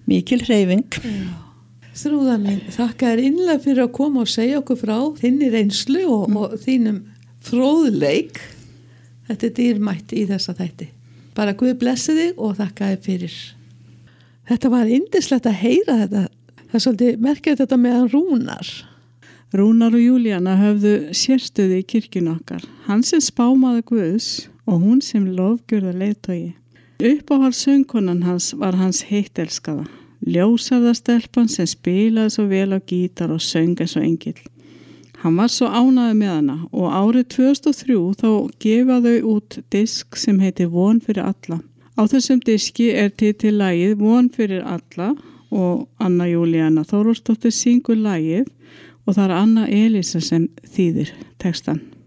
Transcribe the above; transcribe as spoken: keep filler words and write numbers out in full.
mikil hreyfing. Þrúða mín, þakka þér innlega fyrir að koma og segja okkur frá þinni reynslu og, og þínum fróðleik. Þetta er dýrmætt í þessa þætti. Bara Guð blessi þig og þakka þér fyrir. Þetta var yndislegt að heyra þetta. Það er svolítið merkilegt þetta með hann Rúnar. Rúnar og Júlíana höfðu sérstöðu í kirkjun okkar. Hann sem spámaði Guðs og hún sem lofgjörða leiðtogi. Uppáhalds söngkonan hans var hans heittelskaða. Ljósarða stelpan sem spilaði svo vel á gítar og söng eins og engill. Hann var svo ánægður með hana og árið tvö þúsund og þrjú þá gefa þau út disk sem heitir Von fyrir alla. Á þessum diski er titillagið Von fyrir alla og Anna Júlíana Þórósdóttir syngur lagið og það er Anna Elísa sem þýðir textan.